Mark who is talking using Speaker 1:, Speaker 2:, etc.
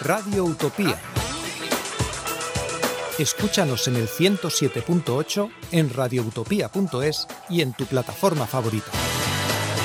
Speaker 1: Radio Utopía. Escúchanos en el 107.8, en radioutopía.es y en tu plataforma favorita.